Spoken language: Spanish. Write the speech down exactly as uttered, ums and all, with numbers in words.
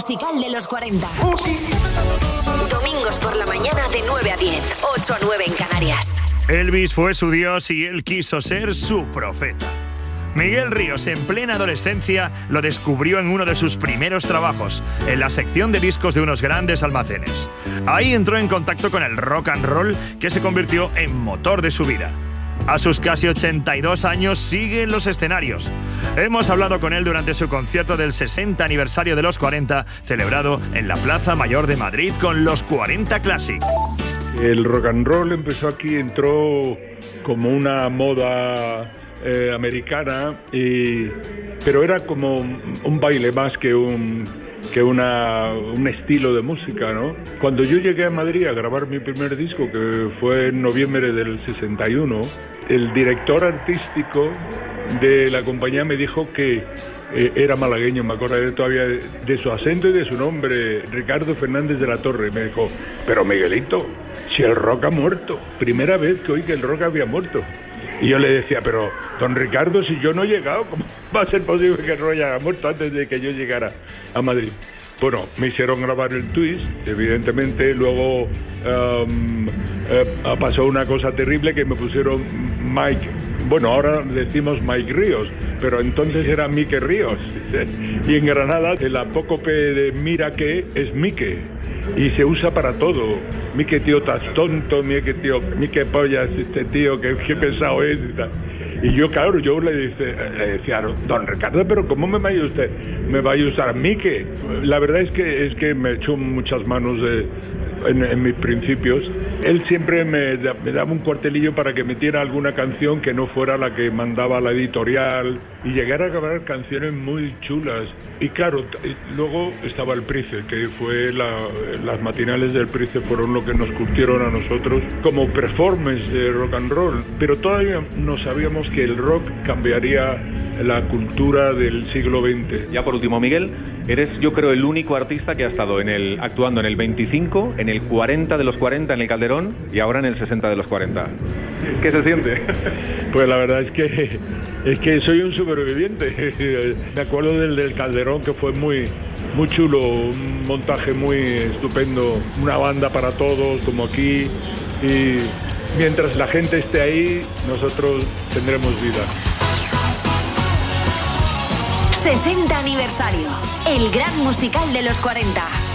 musical de los cuarenta. Domingos por la mañana de nueve a diez, ocho a nueve en Canarias. Elvis fue su dios y él quiso ser su profeta. Miguel Ríos, en plena adolescencia, lo descubrió en uno de sus primeros trabajos, en la sección de discos de unos grandes almacenes. Ahí entró en contacto con el rock and roll, que se convirtió en motor de su vida. A sus casi ochenta y dos años sigue en los escenarios. Hemos hablado con él durante su concierto del sesenta aniversario de los cuarenta, celebrado en la Plaza Mayor de Madrid con los cuarenta Classic. El rock and roll empezó aquí, entró como una moda eh, americana, y, pero era como un baile más que un, que una, un estilo de música, ¿no? Cuando yo llegué a Madrid a grabar mi primer disco, que fue en noviembre del sesenta y uno, el director artístico de la compañía me dijo que eh, era malagueño, me acuerdo todavía de su acento y de su nombre, Ricardo Fernández de la Torre. Me dijo, pero Miguelito, si el rock ha muerto, primera vez que oí que el rock había muerto. Y yo le decía, pero don Ricardo, si yo no he llegado, ¿cómo va a ser posible que el rock haya muerto antes de que yo llegara a Madrid? Bueno, me hicieron grabar el twist, evidentemente, luego um, eh, pasó una cosa terrible, que me pusieron Mike, bueno, ahora decimos Mike Ríos, pero entonces era Mike Ríos. Y en Granada el apócope de mira que es Mike, y se usa para todo. Mike tío, estás tonto, Mike tío, Mike pollas, este tío, que, que pesado es y tal. Y yo, claro, yo le, dice, le decía, don Ricardo, pero ¿cómo me va a usted? ¿Me va a usar a mí que? La verdad es que es que me echó muchas manos de, en, en mis principios. Él siempre me, da, me daba un cuartelillo para que metiera alguna canción que no fuera la que mandaba la editorial, y llegar a grabar canciones muy chulas. Y claro, luego estaba el Price, que fue la, las matinales del Price fueron lo que nos curtieron a nosotros como performance de rock and roll, pero todavía no sabíamos que el rock cambiaría la cultura del siglo veinte. Ya por último, Miguel, eres yo creo el único artista que ha estado en el, actuando en el veinticinco, en el cuarenta de los cuarenta en el Calderón y ahora en el sesenta de los cuarenta. ¿Qué se siente? Pues la verdad es que es que soy un superviviente. Me acuerdo del, del Calderón, que fue muy muy chulo, un montaje muy estupendo, una banda para todos como aquí, y mientras la gente esté ahí, nosotros tendremos vida. sesenta aniversario, el gran musical de los cuarenta.